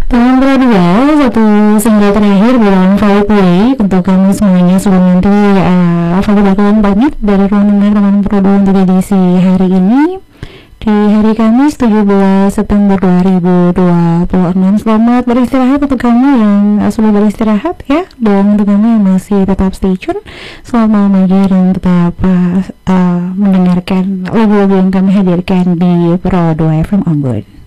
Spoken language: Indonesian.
Tahun kedua, satu single terakhir bilang Follow Play untuk kamu semuanya sebelum nanti Follow bakalan pamit dari ruang dengar teman Prodo untuk edisi hari ini di hari Kamis 17 September 2026. Selamat beristirahat untuk kamu yang sudah beristirahat ya, dan untuk kamu yang masih tetap stay tune, selamat malam aja dan tetap mendengarkan lagu-lagu yang kami hadirkan di Pro 2 FM Ambon.